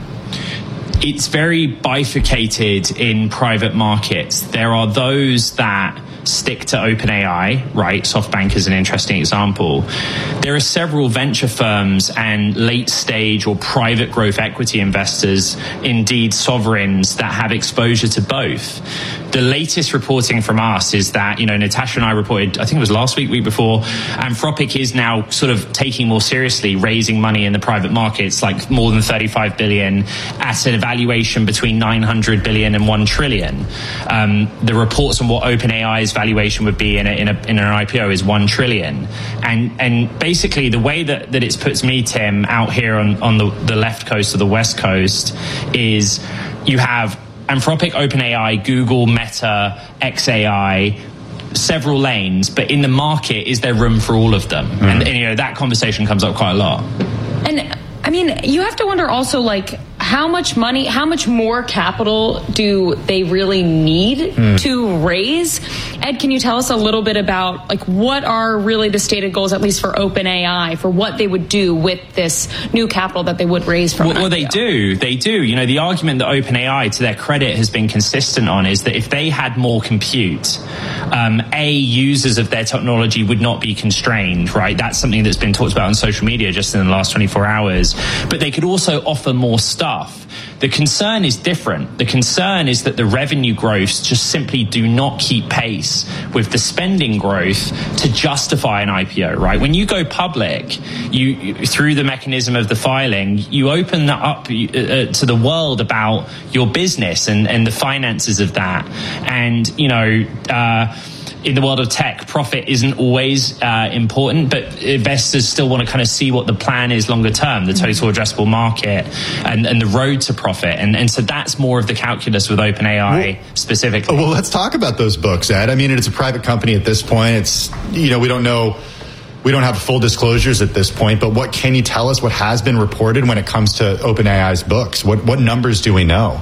It's very bifurcated in private markets. There are those that stick to OpenAI, right? SoftBank is an interesting example. There are several venture firms and late stage or private growth equity investors, indeed sovereigns, that have exposure to both. The latest reporting from us is that, you know, Natasha and I reported, I think it was last week, week before, Anthropic is now sort of taking more seriously raising money in the private markets, like more than thirty-five billion at an valuation between nine hundred billion and one trillion. Um, the reports on what OpenAI's valuation would be in a, in a in an I P O is one trillion. And and basically the way that, that it puts me, Tim, out here on, on the, the left coast or the west coast is you have Anthropic, OpenAI, Google, Meta, X A I, several lanes, but in the market, is there room for all of them? Mm. And, and, you know, that conversation comes up quite a lot. And, I mean, you have to wonder also, like, how much money, how much more capital do they really need mm. to raise? Ed, can you tell us a little bit about, like, what are really the stated goals, at least for OpenAI, for what they would do with this new capital that they would raise from Well, well they do. They do. You know, the argument that OpenAI, to their credit, has been consistent on is that if they had more compute, um, A, users of their technology would not be constrained, right? That's something that's been talked about on social media just in the last twenty-four hours. But they could also offer more stuff. The concern is different. The concern is that the revenue growths just simply do not keep pace with the spending growth to justify an I P O, right? When you go public, you through the mechanism of the filing, you open that up uh, to the world about your business and, and the finances of that. And, you know, uh, in the world of tech, profit isn't always uh, important, but investors still want to kind of see what the plan is longer term, the total addressable market and, and the road to profit. And, and so that's more of the calculus with OpenAI well, specifically. Well, let's talk about those books, Ed. I mean, it's a private company at this point. It's, you know, we don't know, we don't have full disclosures at this point, but what can you tell us what has been reported when it comes to OpenAI's books? What, what numbers do we know?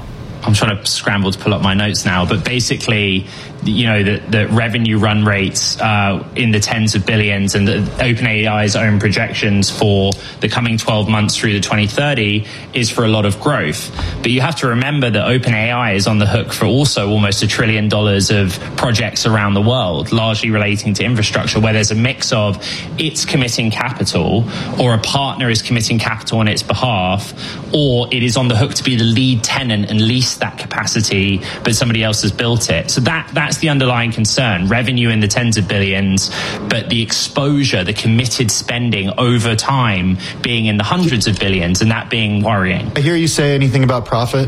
I'm trying to scramble to pull up my notes now, but basically, you know, the, the revenue run rates uh, in the tens of billions, and the OpenAI's own projections for the coming twelve months through to twenty thirty is for a lot of growth. But you have to remember that OpenAI is on the hook for also almost a trillion dollars of projects around the world, largely relating to infrastructure, where there's a mix of it's committing capital, or a partner is committing capital on its behalf, or it is on the hook to be the lead tenant and lease that capacity, but somebody else has built it. So that that's the underlying concern. Revenue in the tens of billions, but the exposure, the committed spending over time being in the hundreds of billions, and that being worrying. I hear you say anything about profit?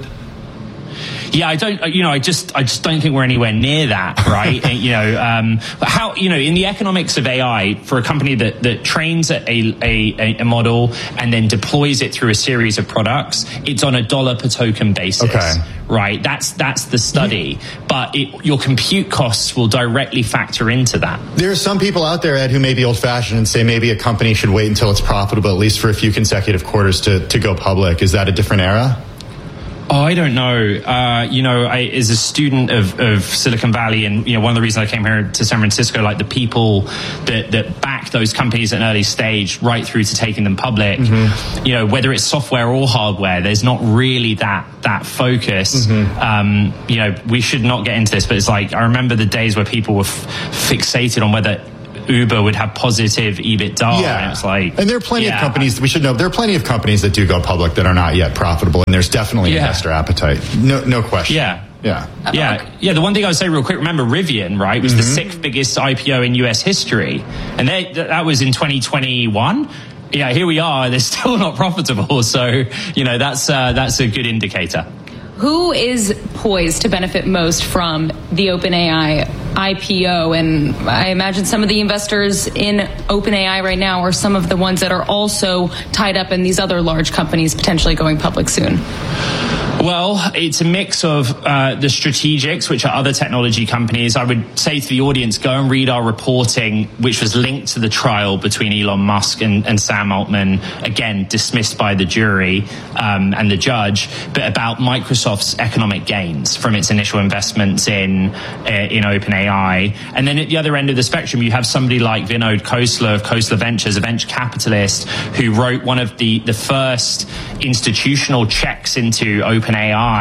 Yeah, I don't, you know, I just, I just don't think we're anywhere near that, right? And, you know, um, but how, you know, in the economics of A I, for a company that, that trains a, a, a model and then deploys it through a series of products, it's on a dollar per token basis. Okay. Right, that's that's the study, but it, your compute costs will directly factor into that. There are some people out there, Ed, who may be old-fashioned and say maybe a company should wait until it's profitable, at least for a few consecutive quarters, to, to go public. Is that a different era? Oh, I don't know. Uh, you know, I, as a student of, of Silicon Valley, and, you know, one of the reasons I came here to San Francisco, like the people that, that back those companies at an early stage right through to taking them public, mm-hmm. you know, whether it's software or hardware, there's not really that, that focus. Mm-hmm. Um, you know, we should not get into this, but it's like, I remember the days where people were f- fixated on whether Uber would have positive EBITDA. Yeah. And it's like, and there are plenty yeah. of companies, we should know, there are plenty of companies that do go public that are not yet profitable, and there's definitely yeah. investor appetite. No, no question. Yeah. Yeah. Yeah. Yeah. The one thing I would say real quick, remember Rivian, right, was mm-hmm. the sixth biggest I P O in U S history. And they, that was in twenty twenty-one. Yeah, here we are. They're still not profitable. So, you know, that's, uh, that's a good indicator. Who is poised to benefit most from the OpenAI I P O? And I imagine some of the investors in OpenAI right now are some of the ones that are also tied up in these other large companies potentially going public soon. Well, it's a mix of uh, the strategics, which are other technology companies. I would say to the audience, go and read our reporting, which was linked to the trial between Elon Musk and, and Sam Altman, again, dismissed by the jury um, and the judge, but about Microsoft's economic gains from its initial investments in, uh, in OpenAI. And then at the other end of the spectrum, you have somebody like Vinod Khosla of Khosla Ventures, a venture capitalist who wrote one of the, the first institutional checks into OpenAI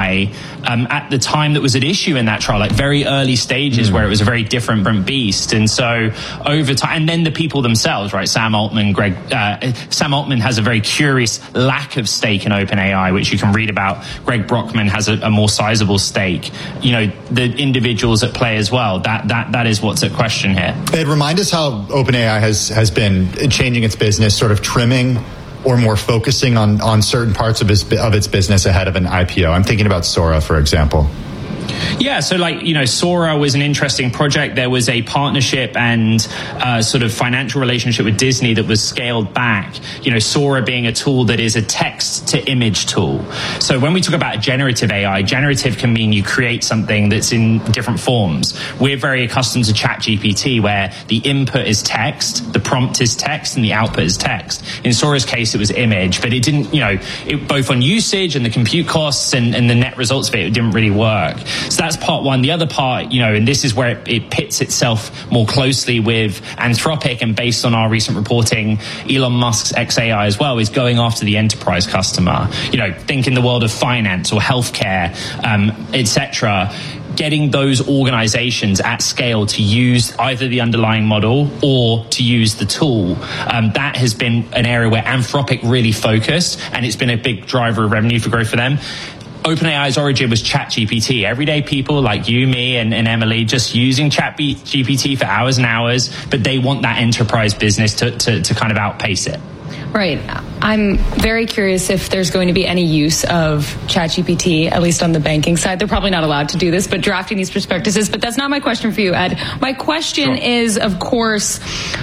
um, at the time that was at issue in that trial, like very early stages mm. where it was a very different beast. And so over time, and then the people themselves, right? Sam Altman, Greg, uh, Sam Altman has a very curious lack of stake in OpenAI, which you can read about. Greg Brockman has a, a more sizable stake. You know, the individuals at play as well. That that that is what's at question here. Ed, remind us how OpenAI has has been changing its business, sort of trimming or more focusing on, on certain parts of, his, of its business ahead of an I P O. I'm thinking about Sora, for example. Yeah, so like, you know, Sora was an interesting project. There was a partnership and uh, sort of financial relationship with Disney that was scaled back. You know, Sora being a tool that is a text to image tool. So when we talk about generative A I, generative can mean you create something that's in different forms. We're very accustomed to ChatGPT, where the input is text, the prompt is text, and the output is text. In Sora's case, it was image, but it didn't, you know, it, both on usage and the compute costs and, and the net results of it, it didn't really work. So that's part one. The other part, you know, and this is where it, it pits itself more closely with Anthropic, and based on our recent reporting, Elon Musk's X A I as well, is going after the enterprise customer. You know, think in the world of finance or healthcare, um, et cetera. Getting those organizations at scale to use either the underlying model or to use the tool. Um, that has been an area where Anthropic really focused, and it's been a big driver of revenue for growth for them. OpenAI's origin was ChatGPT. Everyday people like you, me, and, and Emily just using ChatGPT for hours and hours, but they want that enterprise business to, to, to kind of outpace it. Right. I'm very curious if there's going to be any use of ChatGPT, at least on the banking side. They're probably not allowed to do this, but drafting these prospectuses. But that's not my question for you, Ed. My question sure. is, of course,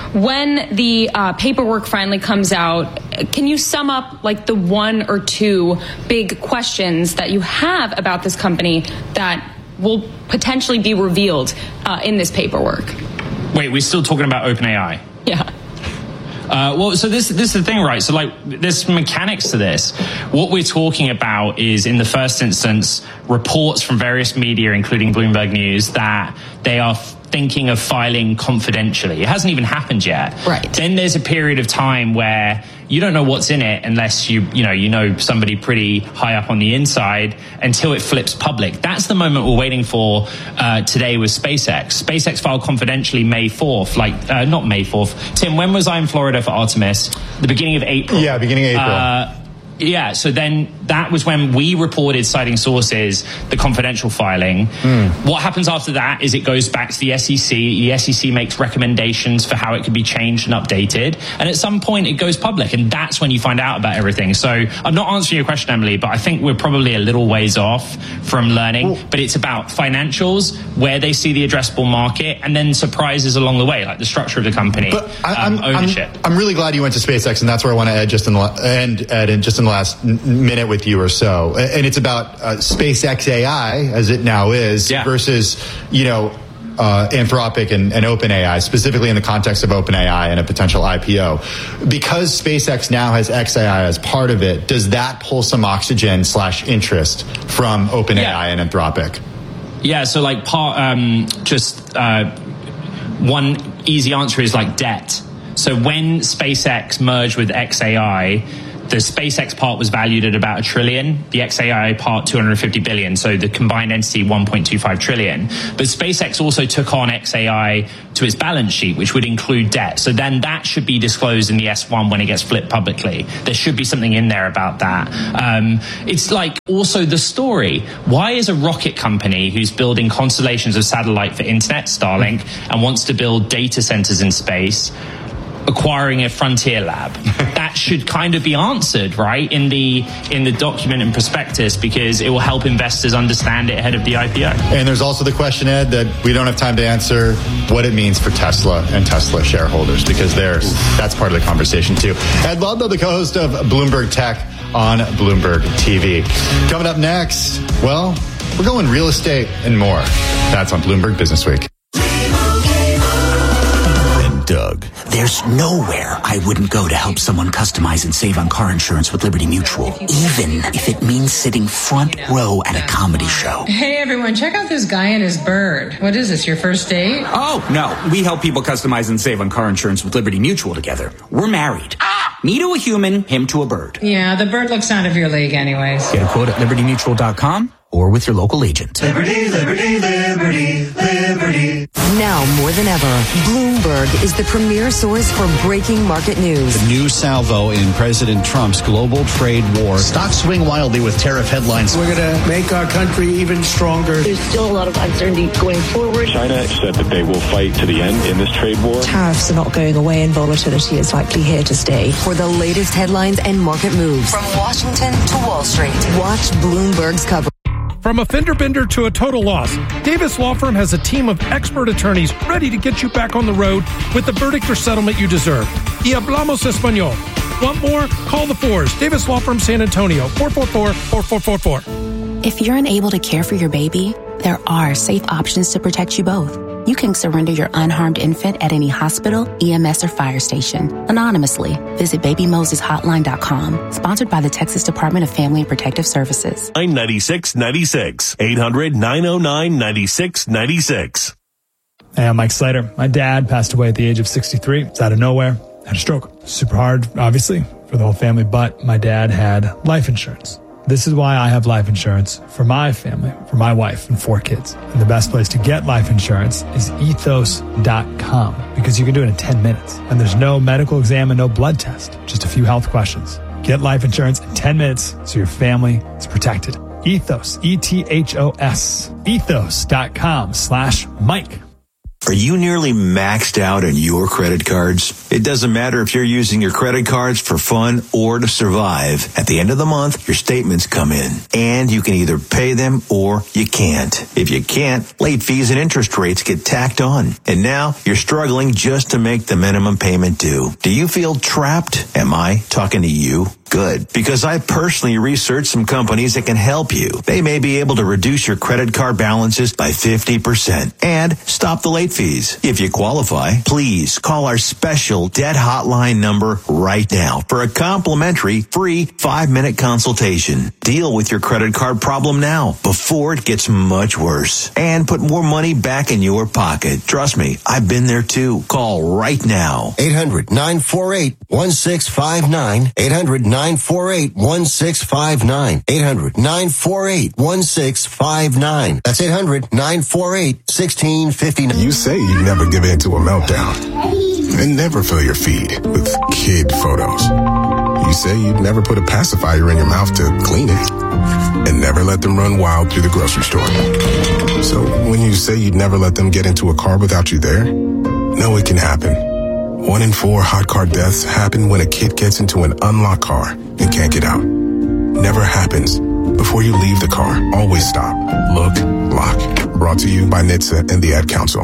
when the uh, paperwork finally comes out, can you sum up like the one or two big questions that you have about this company that will potentially be revealed uh, in this paperwork? Wait, we're still talking about OpenAI? Yeah. Uh, well, so this this is the thing, right? So, like, there's mechanics to this. What we're talking about is, in the first instance, reports from various media, including Bloomberg News, that they are thinking of filing confidentially. It hasn't even happened yet. Right. Then there's a period of time where you don't know what's in it unless you, you know, you know somebody pretty high up on the inside until it flips public. That's the moment we're waiting for uh, today with SpaceX. SpaceX filed confidentially May fourth, like, uh, not May fourth. Tim, when was I in Florida for Artemis? The beginning of April. Yeah, beginning of April. Uh, Yeah, so then that was when we reported, citing sources, the confidential filing. Mm. What happens after that is it goes back to the S E C. The S E C makes recommendations for how it can be changed and updated. And at some point, it goes public. And that's when you find out about everything. So I'm not answering your question, Emily, but I think we're probably a little ways off from learning. Ooh. But it's about financials, where they see the addressable market, and then surprises along the way, like the structure of the company, but I, um, I'm, ownership. I'm, I'm really glad you went to SpaceX, and that's where I want to end just in the, end, Ed, in just in the last minute with you or so. And it's about uh, SpaceX A I, as it now is, yeah. versus, you know, uh, Anthropic and, and OpenAI, specifically in the context of OpenAI and a potential I P O. Because SpaceX now has X A I as part of it, does that pull some oxygen slash interest from OpenAI yeah. and Anthropic? Yeah, so like part, um, just uh, one easy answer is like debt. So when SpaceX merged with X A I, the SpaceX part was valued at about a trillion, the X A I part two hundred fifty billion, so the combined entity one point two five trillion. But SpaceX also took on X A I to its balance sheet, which would include debt. So then that should be disclosed in the S one when it gets flipped publicly. There should be something in there about that. Um, it's like also the story. Why is a rocket company who's building constellations of satellite for internet, Starlink, and wants to build data centers in space, acquiring a frontier lab? That should kind of be answered, right, in the in the document and prospectus, because it will help investors understand it ahead of the I P O. And there's also the question, Ed, that we don't have time to answer, what it means for Tesla and Tesla shareholders, because there's that's part of the conversation too. Ed Ludlow, the co-host of Bloomberg Tech on Bloomberg T V. Coming up next, well, we're going real estate and more. That's on Bloomberg Business Week. Doug. There's nowhere I wouldn't go to help someone customize and save on car insurance with Liberty Mutual, even if it means sitting front row at a comedy show. Hey everyone, check out this guy and his bird. What is this, your first date? Oh, no. We help people customize and save on car insurance with Liberty Mutual together. We're married. Me to a human, him to a bird. Yeah, the bird looks out of your league anyways. Get a quote at liberty mutual dot com or with your local agent. Liberty, liberty, liberty, liberty. Now more than ever, Bloomberg is the premier source for breaking market news. The new salvo in President Trump's global trade war. Stocks swing wildly with tariff headlines. We're going to make our country even stronger. There's still a lot of uncertainty going forward. China said that they will fight to the end in this trade war. Tariffs are not going away and volatility is likely here to stay. For the latest headlines and market moves from Washington to Wall Street, watch Bloomberg's coverage. From a fender bender to a total loss, Davis Law Firm has a team of expert attorneys ready to get you back on the road with the verdict or settlement you deserve. Y hablamos español. Want more? Call the fours. Davis Law Firm San Antonio, four four four, four four four four. If you're unable to care for your baby, there are safe options to protect you both. You can surrender your unharmed infant at any hospital, E M S, or fire station anonymously. Visit baby moses hotline dot com. Sponsored by the Texas Department of Family and Protective Services. nine nine six nine six. eight hundred nine oh nine nine six nine six. Hey, I'm Mike Slater. My dad passed away at the age of sixty-three. It's out of nowhere. Had a stroke. Super hard, obviously, for the whole family, but my dad had life insurance. This is why I have life insurance for my family, for my wife and four kids. And the best place to get life insurance is ethos dot com, because you can do it in ten minutes. And there's no medical exam and no blood test, just a few health questions. Get life insurance in ten minutes so your family is protected. Ethos, E T H O S, ethos dot com slash Mike. Are you nearly maxed out on your credit cards? It doesn't matter if you're using your credit cards for fun or to survive. At the end of the month, your statements come in, and you can either pay them or you can't. If you can't, late fees and interest rates get tacked on. And now you're struggling just to make the minimum payment due. Do you feel trapped? Am I talking to you? Good, because I personally researched some companies that can help you. They may be able to reduce your credit card balances by fifty percent and stop the late fees. If you qualify, please call our special debt hotline number right now for a complimentary free five-minute consultation. Deal with your credit card problem now before it gets much worse and put more money back in your pocket. Trust me, I've been there too. Call right now. eight hundred nine four eight one six five nine. eight hundred nine four eight one six five nine. eight hundred nine four eight one six five nine. That's eight hundred nine four eight one six five nine. You say you never give in to a meltdown and never fill your feed with kid photos. You say you'd never put a pacifier in your mouth to clean it and never let them run wild through the grocery store. So when you say you'd never let them get into a car without you there, no, it can happen. One in four hot car deaths happen when a kid gets into an unlocked car and can't get out. Never happens. Before you leave the car, always stop, look, lock. Brought to you by N H T S A and the Ad Council.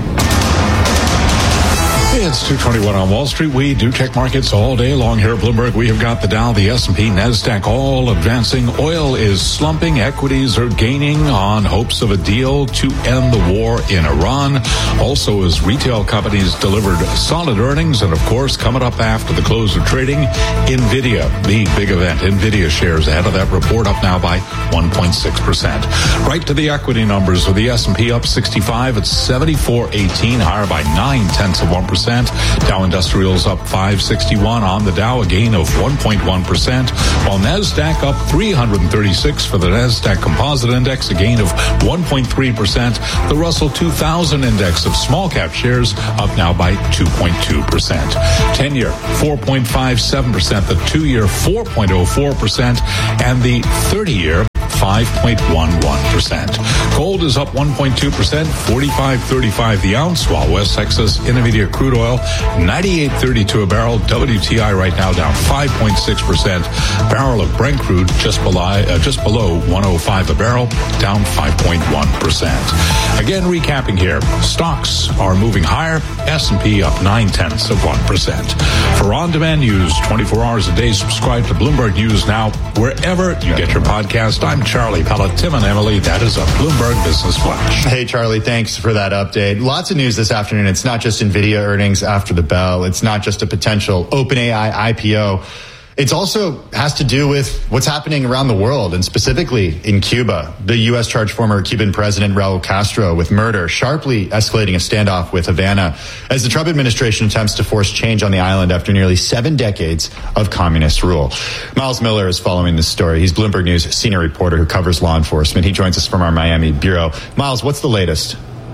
It's two twenty-one on Wall Street. We do check markets all day long here at Bloomberg. We have got the Dow, the S and P, NASDAQ all advancing. Oil is slumping. Equities are gaining on hopes of a deal to end the war in Iran. Also, as retail companies delivered solid earnings. And, of course, coming up after the close of trading, NVIDIA, the big event. NVIDIA shares ahead of that report up now by one point six percent. Right to the equity numbers with the S and P up sixty-five at seventy-four eighteen, higher by nine tenths of one percent. Dow Industrials up five sixty-one on the Dow, a gain of one point one percent, while NASDAQ up three thirty-six for the NASDAQ Composite Index, a gain of one point three percent. The Russell two thousand Index of small cap shares up now by two point two percent. ten-year, four point five seven percent. The two-year, four point oh four percent. And the thirty-year, five point one one percent. Gold is up one point two percent, forty-five thirty-five the ounce, while West Texas Intermediate crude oil, ninety-eight thirty-two a barrel. W T I right now down five point six percent. Barrel of Brent crude just below, uh, just below one oh five a barrel, down five point one percent. Again, recapping here, stocks are moving higher. S and P up nine tenths of one percent. For on-demand news, twenty-four hours a day, subscribe to Bloomberg News Now, wherever you get your podcast. I'm Charlie Pella. Tim and Emily, that is a Bloomberg Business Flash. Hey, Charlie, thanks for that update. Lots of news this afternoon. It's not just NVIDIA earnings after the bell. It's not just a potential OpenAI I P O. It also has to do with what's happening around the world, and specifically in Cuba. The U S charged former Cuban President Raul Castro with murder, sharply escalating a standoff with Havana as the Trump administration attempts to force change on the island after nearly seven decades of communist rule. Miles Miller is following this story. He's Bloomberg News senior reporter who covers law enforcement. He joins us from our Miami bureau. Miles, what's the latest?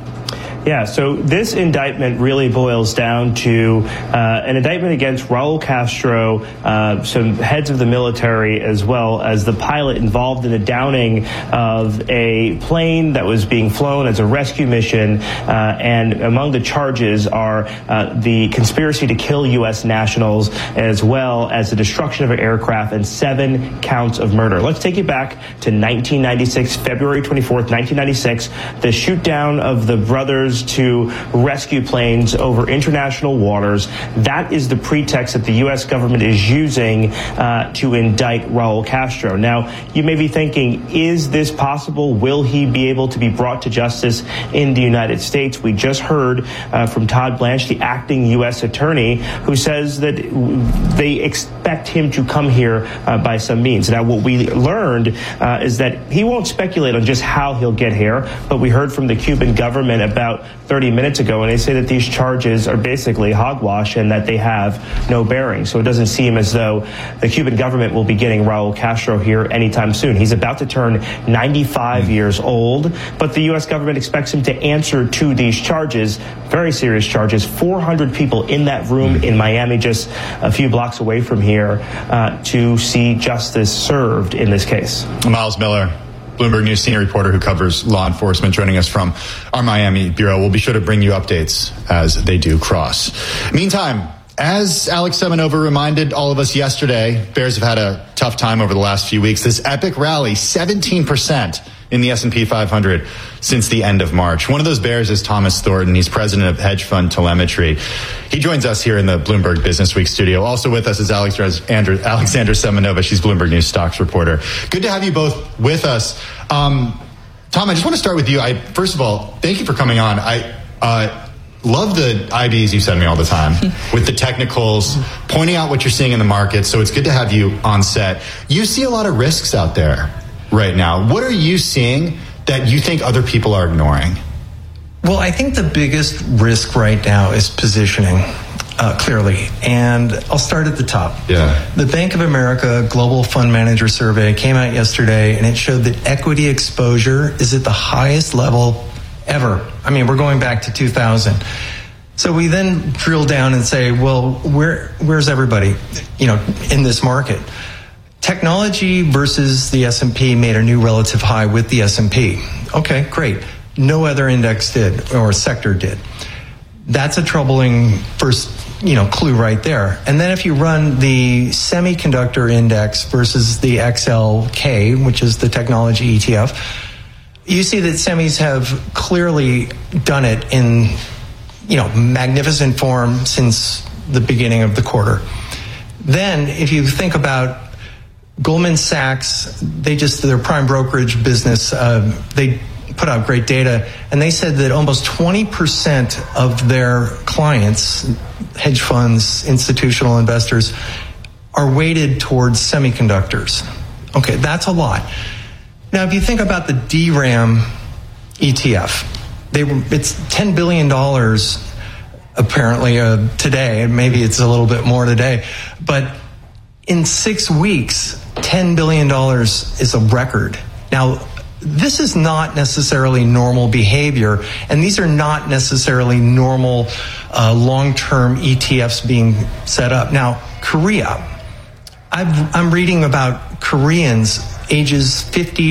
Yeah, so this indictment really boils down to uh, an indictment against Raul Castro, uh, some heads of the military, as well as the pilot involved in the downing of a plane that was being flown as a rescue mission. Uh, and among the charges are uh, the conspiracy to kill U S nationals, as well as the destruction of an aircraft and seven counts of murder. Let's take you back to nineteen ninety-six, February twenty-fourth, nineteen ninety-six, the shoot down of the brothers to rescue planes over international waters. That is the pretext that the U S government is using uh, to indict Raul Castro. Now, you may be thinking, is this possible? Will he be able to be brought to justice in the United States? We just heard uh, from Todd Blanche, the acting U S attorney, who says that they expect him to come here uh, by some means. Now, what we learned uh, is that he won't speculate on just how he'll get here, but we heard from the Cuban government about thirty minutes ago, and they say that these charges are basically hogwash and that they have no bearing. So it doesn't seem as though the Cuban government will be getting Raul Castro here anytime soon. He's about to turn ninety-five years old, but the U S government expects him to answer to these charges, very serious charges. four hundred people in that room in Miami, just a few blocks away from here, uh, to see justice served in this case. Miles Miller, Bloomberg News senior reporter who covers law enforcement, joining us from our Miami bureau. We'll be sure to bring you updates as they do cross. Meantime, as Alex Semenova reminded all of us yesterday, Bears have had a tough time over the last few weeks. This epic rally, seventeen percent in the S and P five hundred since the end of March. One of those bears is Thomas Thornton. He's president of hedge fund Telemetry. He joins us here in the Bloomberg Business Week studio. Also with us is Alexandra, Alexandra Semenova. She's Bloomberg News stocks reporter. Good to have you both with us. Um, Tom, I just want to start with you. I first of all, thank you for coming on. I uh, love the I Bs you send me all the time with the technicals, pointing out what you're seeing in the market. So it's good to have you on set. You see a lot of risks out there right now. What are you seeing that you think other people are ignoring? Well, I think the biggest risk right now is positioning, uh, clearly. And I'll start at the top. Yeah. The Bank of America Global Fund Manager Survey came out yesterday, and it showed that equity exposure is at the highest level ever. I mean, we're going back to two thousand. So we then drill down and say, well, where where's everybody, you know, in this market? Technology versus the S and P made a new relative high with the S and P. Okay, great. No other index did, or sector did. That's a troubling first, you know, clue right there. And then if you run the semiconductor index versus the X L K, which is the technology E T F, you see that semis have clearly done it in, you know, magnificent form since the beginning of the quarter. Then if you think about Goldman Sachs, they just, their prime brokerage business, uh, they put out great data, and they said that almost twenty percent of their clients, hedge funds, institutional investors, are weighted towards semiconductors. Okay, that's a lot. Now, if you think about the D RAM E T F, they it's ten billion dollars apparently uh, today, and maybe it's a little bit more today, but in six weeks, ten billion dollars is a record. Now, this is not necessarily normal behavior, and these are not necessarily normal uh, long-term E T Fs being set up. Now, Korea, I've, I'm reading about Koreans ages fifty